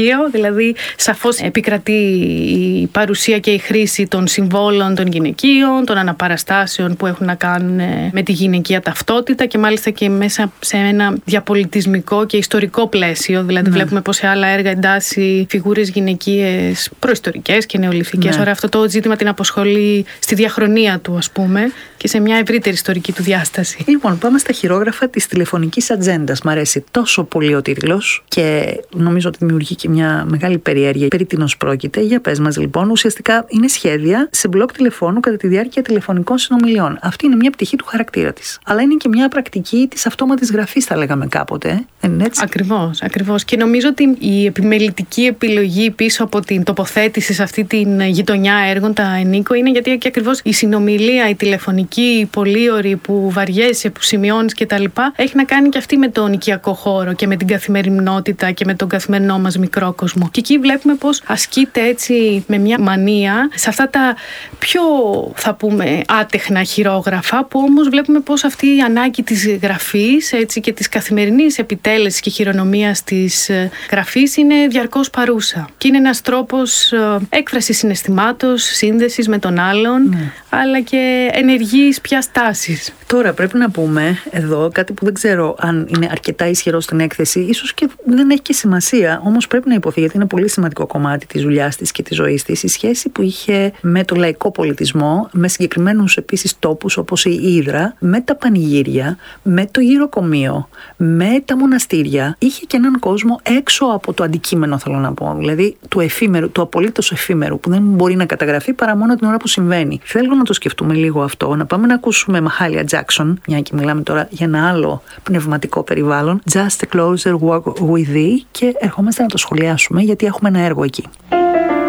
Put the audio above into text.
πατριαρχείο, δηλαδή σαφώς επικρατεί η παρουσία και η χρήση των συμβόλων των γυναικείων, των αναπαραστάσεων που έχουν να κάνουν με τη γυναικεία ταυτότητα και μάλιστα και μέσα σε ένα διαπολιτισμικό και ιστορικό πλαίσιο. Δηλαδή, βλέπουμε πως σε άλλα έργα εντάσσει φιγούρες γυναικείες προϊστορικές και νεολιθικές. Άρα, αυτό το ζήτημα την αποσχολεί στη διαχρονία του, ας πούμε, και σε μια ευρύτερη ιστορική του διάσταση. Λοιπόν, πάμε στα χειρόγραφα της τηλεφωνικής ατζέντας. Μ' αρέσει τόσο πολύ ο τίτλος και νομίζω ότι δημιουργεί και μια μεγάλη περιέργεια. Περί τίνος πρόκειται? Για πες μας, λοιπόν. Ουσιαστικά είναι σχέδια σε μπλοκ τηλεφώνου κατά τη διάρκεια τηλεφωνικών συνομιλιών. Αυτή είναι μια πτυχή του χαρακτήρα της. Αλλά είναι και μια πρακτική της αυτόματης γραφής, θα λέγαμε κάποτε. Δεν είναι έτσι? Ακριβώς. Και νομίζω ότι η επιμελητική επιλογή πίσω από την τοποθέτηση σε αυτή την γειτονιά έργων, τα ενίκο, είναι γιατί και ακριβώς η συνομιλία, η τηλεφωνική, η πολύωρη που βαριέσαι, που σημειώνεις κτλ. Έχει να κάνει και αυτή με τον οικιακό χώρο και με την καθημερινότητα και με τον καθημερινό μας μικρό κόσμο. Και εκεί βλέπουμε πως ασκείται έτσι με μια μανία σε αυτά τα πιο, θα πούμε, άτεχνα χειρόγραφα, που όμως βλέπουμε πως αυτή η ανάγκη της γραφής, έτσι, και της καθημερινής επιτέλεσης και χειρονομίας της γραφής είναι διαρκώς παρούσα. Και είναι ένας τρόπος έκφρασης συναισθημάτων, σύνδεσης με τον άλλον, αλλά και ενεργής πια στάσης. Τώρα πρέπει να πούμε εδώ κάτι που δεν ξέρω αν είναι αρκετά ισχυρό στην έκθεση, ίσως και δεν έχει και σημασία, όμως πρέπει να υποθεί, γιατί είναι πολύ σημαντικό κομμάτι της δουλειάς της και της ζωής της, η σχέση που είχε με το λαϊκό πολιτισμό, με συγκεκριμένους επίσης τόπους όπως η Ύδρα, με τα πανηγύρια, με το γυροκομείο, με τα μοναστήρια. Είχε και έναν κόσμο έξω από το αντικείμενο, θέλω να πω, δηλαδή του εφήμερου, του απολύτως εφήμερου, που δεν μπορεί να καταγραφεί παρά μόνο την ώρα που συμβαίνει. Θέλω να το σκεφτούμε λίγο αυτό, να πάμε να ακούσουμε Μαχάλια Jackson, μια και μιλάμε τώρα για ένα άλλο πνευματικό περιβάλλον, Just a Closer Walk with Thee, και ερχόμαστε να το σχολιάσουμε γιατί έχουμε ένα έργο εκεί.